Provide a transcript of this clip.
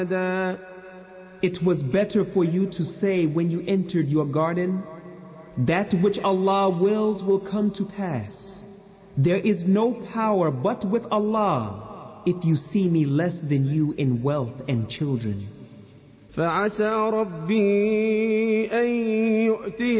It was better for you to say when you entered your garden, that which Allah wills will come to pass. There is no power but with Allah if you see me less than you in wealth and children. فعسى ربي أن يؤتي